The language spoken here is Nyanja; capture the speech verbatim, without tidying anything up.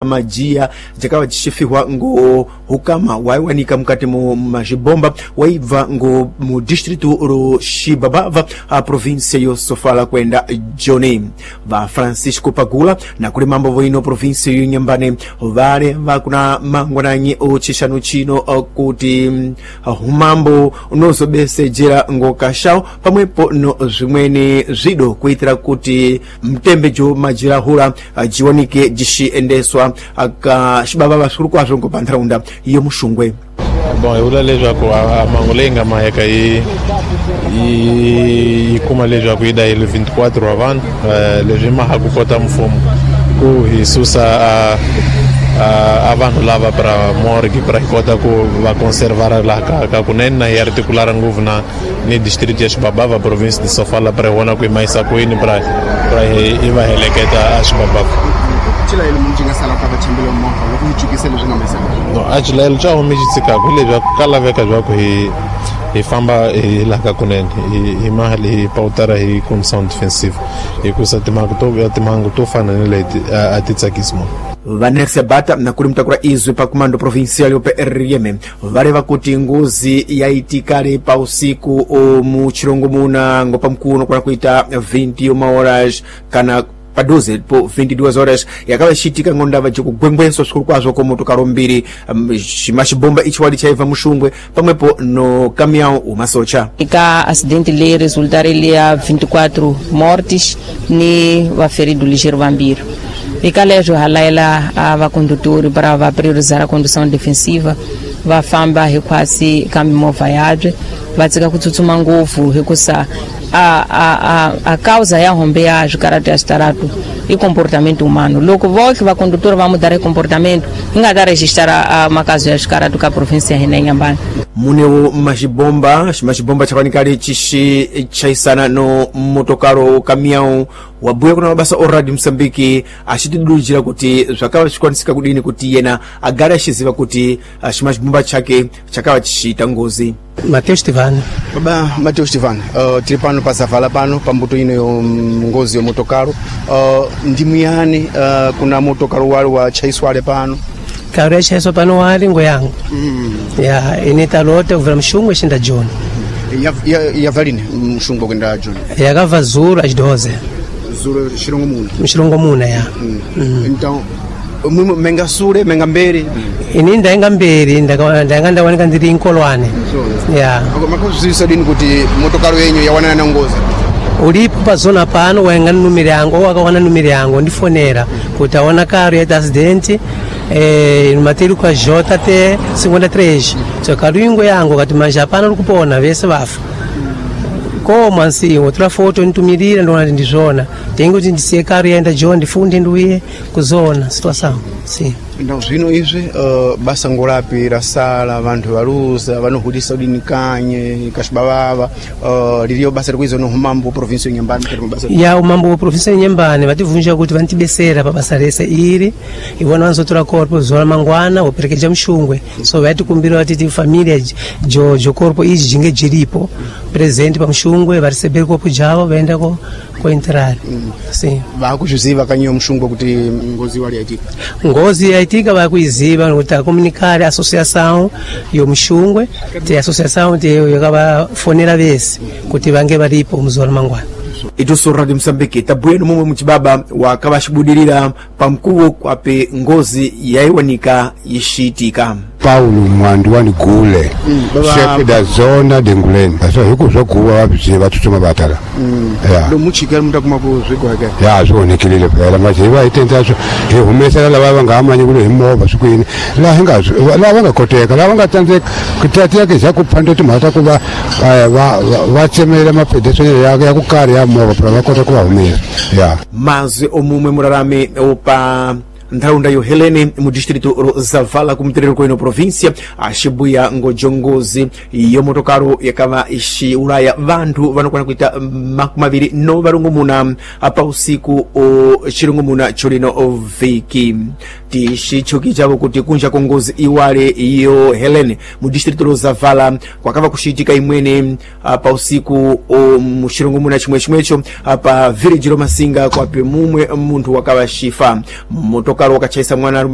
majia chakawa chifihwa ngo hukama waiwanika mkati mu majibomba waibva ngo mu distritu ro Shibabava a província yo Sofala kwenda Joni va Francisco Pagula na kuli mambo voino província yo Nyambane vale vakuna mangwananyi o chishanu chino kuti humambo unozo bese jera ngo kashao pamwepo no zwimwene zido kuitira kuti mtembejo majira hura jiwanike jishi endeswa aka Shibabava suru kwazo ngo pantraunda iyo mushungwe. Bom, eu lejo com a mangolenga mas aí e como lejo com ida ele vinte e quatro avan lejo mais a cota mfom com isso a a avan lava para morgue para cota com vai conservar lá cá com nena e articular um governo no distrito de Shibabava província de Sofala para ona com mais sacoini para para e vai elequeta a Shibabava. Chila ele munjinga sala kaba chimbele mo ko kuchikise le ngama sala no achila ele cha homijitsika kule vya kala veka vya ko hi hi famba hi la ka kunen hi mahali hi pautara hi condição defensiva e kusa timango to ya timango to fana nele atitsakismo Vanessa Bata na kuli mtakura izwe pa komando provincial yo P R M valeva kuti ngozi yaitikale pa usiku o mu Chirongo muna ngopa mkuno kwa kuita vinte horas kana pa doze po vinte e duas horas yakaba shitika ngondava chiko gwengwenso sukuru kwazo ko motokaro mbiri mashibomba ichwali chaiva mushungwe pamwepo no caminhão umasocha ika acidente le resultar ele a vinte e quatro mortes ni va ferido ligeiro vambiro ika lejo halaila a condutor para va priorizar a condução defensiva va famba requasi caminho vaiado va tsika kutsutsuma nguvu hekusa a a a a causa é a rompeagem característico e comportamento humano. Logo vou que vai condutor vai mudar o comportamento, ainda dá registrar a uma caso de cara do que a província de Nhambane. Muneu majibomba, majibomba chapanikali chishi chaisana no motokaro caminhão wabuya kuna mabasa oradi Msambiki ashitidulujira kuti zvakawa chikwanisika kudini kuti yena agara ashiziva kuti shimajibomba chake chakawa chishita ngozi. Mateus Tivani. Baba Mateus Tivani, uh, tiri pano pa Sofala pano pambuto ino yo ngozi yo motokaro uh, ndimu yani uh, kuna motokaro wali wa chaiswale pano kare chaiswa pano wali ngo yangu mm. ya ineta lote uvira mshungwe shinda John ya ya, ya valini mshungwe kwenda John yakava zuru ajidoze zuru Chirongo muna Chirongo muna ya mm. mm. então mwimu menga sure menga mberi ini ndaenga mberi ndanga ndawanika ndiri inkolwane so, ya makuzisa dini kuti motokaro yenyu yawanana na ngozi ulipo pa zona pano waenga numero yangu wakawana numero yangu ndifonera kuti aona karo ya accident eh materi kwa J T cinquenta e três so karingo yangu kati manja pano likupona vese vafa como assim outra foto nitumirira ndo ndizona tengo kuti ndisiye karo yaenda John ndifunde nduye kuzona situação sim então zvino izvi uh, basa ngolapi rasala vantu valuza vanohudisa udini kanye kashibavava uh, liliyo basa likuizo no humambo província ya Nhambane ya umambo província ya Nhambane vativunja kuti vantibesera pa basa rese iri ivona vanzotora corpo zona mangwana woperekeja mshungwe so vatikumbira vatiti família jo jo corpo iji jinge jiripo presente pa mshungwe variseber corpo javo vaenda ko ko entrar mm. sim vakuziva kanyo mshungwe kuti ngozi wali yaitika ngozi yaitika vakuiziva kuti akomunikare associação yo mshungwe te associação te yakava fonera vese kuti vange varipo muzona mangwana ituso Radio Msambiki tabwenu mumwe mchibaba wakabashibudirira pamkuwo kwape ngozi yaiwanika yishitika Paulo Mwandiwani Gule mm, chef da zona de Nguleni basa hiko zokuwa wabise batutuma batala mm. ya ndo muchikala mutakuma ku zwiko yake ya zonekilile phela manje bayitenzazo ehumesa la baba ngamanye kule himo basukwini la hingazo la banga koteka la banga tanzeka kutati yake zakuphanda kuti mata kuba watsemela mapedeso yake yakukari ya moba pra kota kuba humesa ya mazi omumwe murarame opa nthaunda yo Helene mu distrito ro Zavala kumterero koino província ashibuya ngojongozi yo motokaro yakava ishi ulaya vantu vanokwana kuita makumaviri no varungu muna apa usiku o chirungu muna cholino o viki tishi choki chavo kuti kunja kongozi iwale yo Helene mu distrito ro Zavala kwakava kushitika imwene apa usiku o mu chirungu muna chimwe chimwecho apa village ro Masinga kwape mumwe muntu wakava shifa motokaro wakachaisa mwana